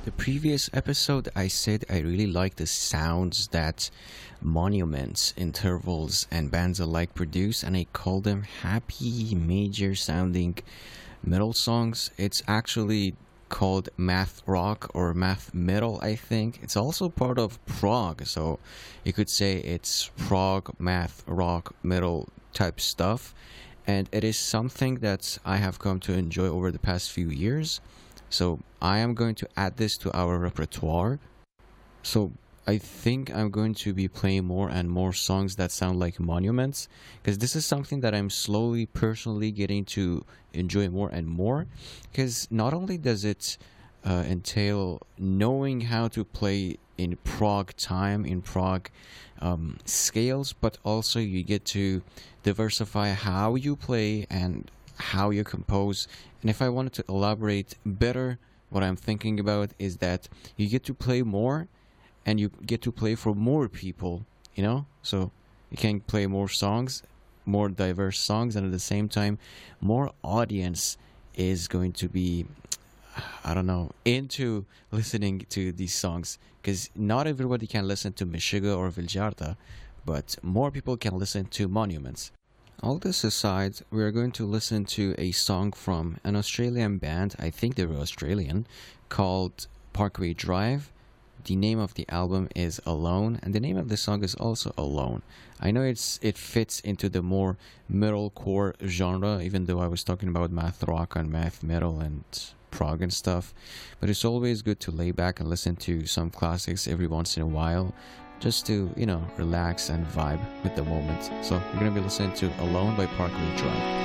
The previous episode, I said I really like the sounds that Monuments, Intervals, and bands alike produce, and I call them happy, major sounding metal songs. It's actually called math rock or math metal, I think. It's also part of prog, so you could say it's prog, math, rock, metal type stuff. And it is something that I have come to enjoy over the past few years. So I am going to add this to our repertoire. So I think I'm going to be playing more and more songs that sound like monuments, because this is something that I'm slowly personally getting to enjoy more and more, because not only does it entail knowing how to play in prog time, in prog scales, but also you get to diversify how you play and how you compose. And if I wanted to elaborate better, what I'm thinking about is that you get to play more and you get to play for more people, so you can play more songs, more diverse songs, and at the same time more audience is going to be, I don't know, into listening to these songs, because not everybody can listen to Meshuggah or Viljarta, but more people can listen to Monuments. All this aside, we are going to listen to a song from an Australian band, I think they were Australian, called Parkway Drive. The name of the album is Alone, and the name of the song is also Alone. I know it fits into the more metalcore genre, even though I was talking about math rock and math metal and prog and stuff, but it's always good to lay back and listen to some classics every once in a while, just to, relax and vibe with the moment. So we're going to be listening to Alone by Parkway Drive.